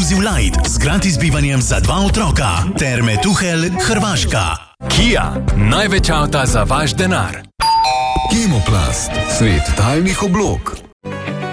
Inclusive Light z gratis bivanjem za 2 otroka ter Metuhelj, Hrvaška. Kia, največ avta za vaš denar. Kemoplast, svet talnih oblog.